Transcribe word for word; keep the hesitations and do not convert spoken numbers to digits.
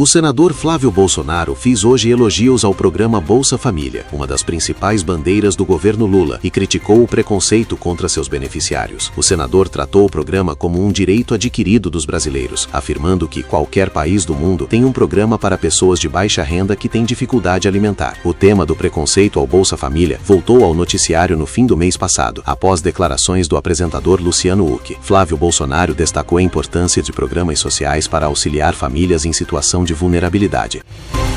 O senador Flávio Bolsonaro fez hoje elogios ao programa Bolsa Família, uma das principais bandeiras do governo Lula, e criticou o preconceito contra seus beneficiários. O senador tratou o programa como um direito adquirido dos brasileiros, afirmando que qualquer país do mundo tem um programa para pessoas de baixa renda que têm dificuldade alimentar. O tema do preconceito ao Bolsa Família voltou ao noticiário no fim do mês passado, após declarações do apresentador Luciano Huck. Flávio Bolsonaro destacou a importância de programas sociais para auxiliar famílias em situação de vulnerabilidade.